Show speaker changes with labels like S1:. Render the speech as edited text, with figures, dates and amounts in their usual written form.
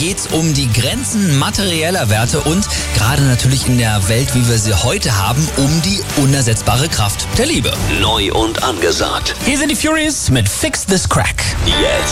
S1: geht's um die Grenzen materieller Werte und gerade natürlich in der Welt, wie wir sie heute haben, um die unersetzbare Kraft der Liebe.
S2: Neu und angesagt.
S1: Hier sind die Furies mit Fix This Crack.
S2: Jetzt